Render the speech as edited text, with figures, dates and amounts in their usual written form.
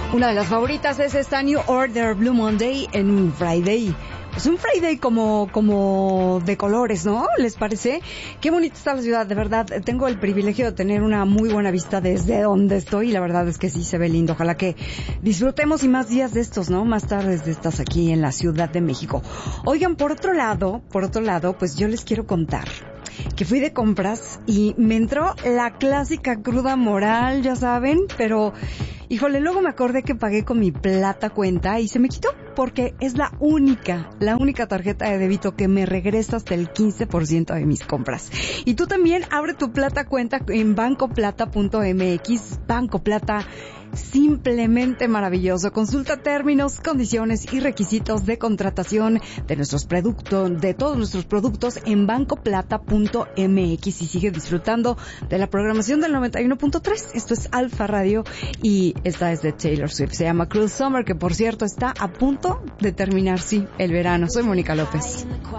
Una de las favoritas es esta New Order Blue Monday en un Friday. Es un Friday como de colores, ¿no? ¿Les parece? Qué bonita está la ciudad, de verdad. Tengo el privilegio de tener una muy buena vista desde donde estoy y la verdad es que sí se ve lindo. Ojalá que disfrutemos y más días de estos, ¿no? Más tardes de estas aquí en la Ciudad de México. Oigan, por otro lado, pues yo les quiero contar que fui de compras y me entró la clásica cruda moral, ya saben, pero híjole, luego me acordé que pagué con mi Plata Cuenta y se me quitó porque es la única tarjeta de débito que me regresa hasta el 15% de mis compras. Y tú también abre tu Plata Cuenta en bancoplata.mx, Banco Plata, simplemente maravilloso. Consulta términos, condiciones y requisitos de contratación de nuestros productos, de todos nuestros productos en bancoplata.mx y sigue disfrutando de la programación del 91.3. Esto es Alfa Radio y esta es de Taylor Swift. Se llama Cruel Summer, que por cierto está a punto de terminar, sí, el verano. Soy Mónica López.